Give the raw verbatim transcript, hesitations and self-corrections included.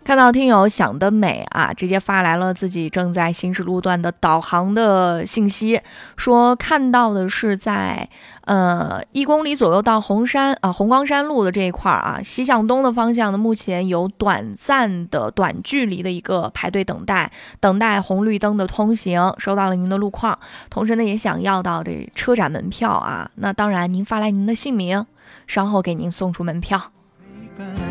看到听友想得美啊，直接发来了自己正在行驶路段的导航的信息，说看到的是在呃一公里左右到红山啊红光山路的这一块啊，西向东的方向呢，目前有短暂的短距离的一个排队等待，等待红绿灯的通行。收到了您的路况，同时呢也想要到这车展门票啊，那当然您发来您的姓名，稍后给您送出门票。